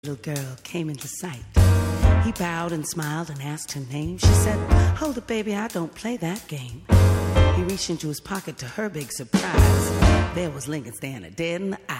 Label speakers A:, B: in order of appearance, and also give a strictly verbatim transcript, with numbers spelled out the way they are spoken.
A: Little girl came into sight. He bowed and smiled and asked her name. She said, "Hold it, baby, I don't play that game." He reached into his pocket. To her big surprise, there was Lincoln staring her dead in the eye.